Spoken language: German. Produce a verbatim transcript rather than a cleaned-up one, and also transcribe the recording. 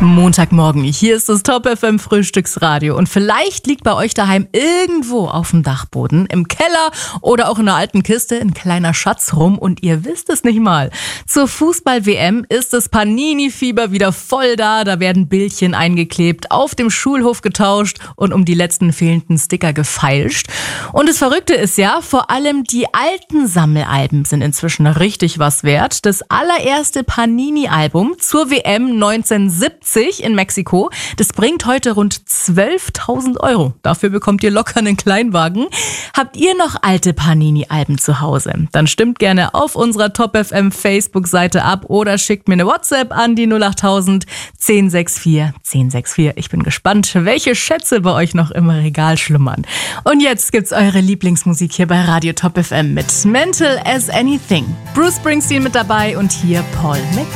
Montagmorgen, hier ist das Top F M Frühstücksradio und vielleicht liegt bei euch daheim irgendwo auf dem Dachboden, im Keller oder auch in einer alten Kiste ein kleiner Schatz rum und ihr wisst es nicht mal. Zur Fußball-W M ist das Panini-Fieber wieder voll da, da werden Bildchen eingeklebt, auf dem Schulhof getauscht und um die letzten fehlenden Sticker gefeilscht. Und das Verrückte ist ja, vor allem die alten Sammelalben sind inzwischen richtig was wert. Das allererste Panini-Album zur W M neunzehnhundertsiebzig in Mexiko. Das bringt heute rund zwölftausend Euro. Dafür bekommt ihr locker einen Kleinwagen. Habt ihr noch alte Panini-Alben zu Hause? Dann stimmt gerne auf unserer Top F M Facebook-Seite ab oder schickt mir eine WhatsApp an die null acht tausend zehn sechs vier zehn sechs vier. Ich bin gespannt, welche Schätze bei euch noch im Regal schlummern. Und jetzt gibt's eure Lieblingsmusik hier bei Radio Top F M mit Mental as Anything. Bruce Springsteen mit dabei und hier Paul McCartney.